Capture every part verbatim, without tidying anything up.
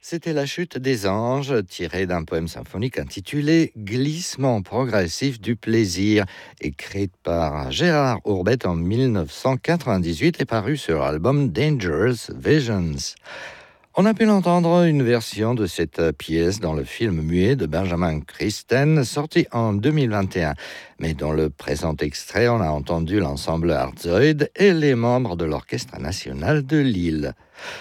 C'était La chute des anges, tiré d'un poème symphonique intitulé Glissement progressif du plaisir, écrit par Gérard Hourbet en mille neuf cent quatre-vingt-dix-huit et paru sur l'album Dangerous Visions. On a pu entendre une version de cette pièce dans le film muet de Benjamin Christen, sorti en deux mille vingt et un. Mais dans le présent extrait, on a entendu l'ensemble Artzoid et les membres de l'Orchestre national de Lille.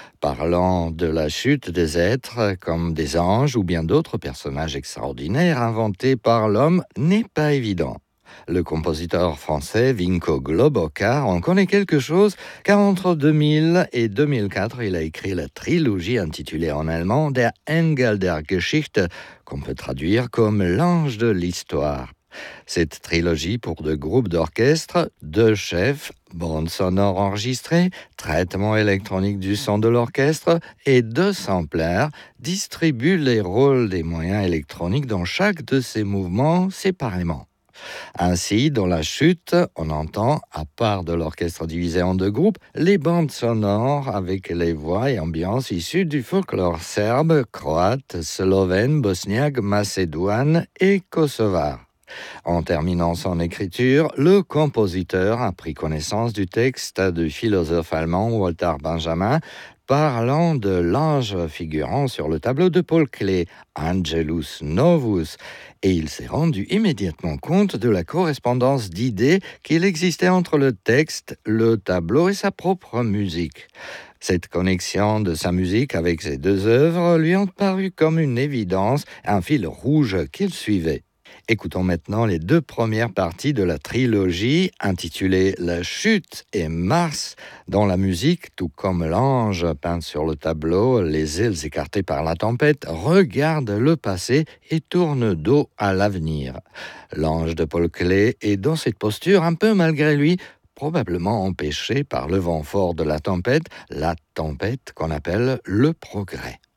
Parlant de la chute des êtres comme des anges ou bien d'autres personnages extraordinaires inventés par l'homme n'est pas évident. Le compositeur français Vinko Globokar en connaît quelque chose car entre deux mille et deux mille quatre, il a écrit la trilogie intitulée en allemand Der Engel der Geschichte, qu'on peut traduire comme l'ange de l'histoire. Cette trilogie pour deux groupes d'orchestre, deux chefs, bande sonore enregistrée, traitement électronique du son de l'orchestre et deux samplers distribue les rôles des moyens électroniques dans chaque de ces mouvements séparément. Ainsi, dans la chute, on entend, à part de l'orchestre divisé en deux groupes, les bandes sonores avec les voix et ambiances issues du folklore serbe, croate, slovène, bosniaque, macédoine et kosovar. En terminant son écriture, le compositeur a pris connaissance du texte du philosophe allemand Walter Benjamin parlant de l'ange figurant sur le tableau de Paul Klee, Angelus Novus, et il s'est rendu immédiatement compte de la correspondance d'idées qu'il existait entre le texte, le tableau et sa propre musique. Cette connexion de sa musique avec ces deux œuvres lui ont paru comme une évidence, un fil rouge qu'il suivait. Écoutons maintenant les deux premières parties de la trilogie intitulée La chute et Mars, dont la musique, tout comme l'ange peint sur le tableau, les ailes écartées par la tempête, regarde le passé et tourne dos à l'avenir. L'ange de Paul Klee est dans cette posture un peu malgré lui, probablement empêché par le vent fort de la tempête, la tempête qu'on appelle le progrès.